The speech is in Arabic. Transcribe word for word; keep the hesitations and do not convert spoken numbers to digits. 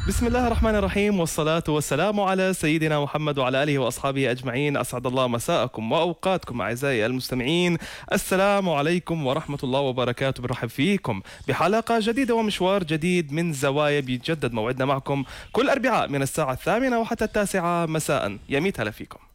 بسم الله الرحمن الرحيم، والصلاة والسلام على سيدنا محمد وعلى آله وأصحابه أجمعين. أسعد الله مساءكم وأوقاتكم أعزائي المستمعين. السلام عليكم ورحمة الله وبركاته. برحب فيكم بحلقة جديدة ومشوار جديد من زوايا. بيتجدد موعدنا معكم كل أربعاء من الساعة الثامنة وحتى التاسعة مساء. يا ميت هلا فيكم.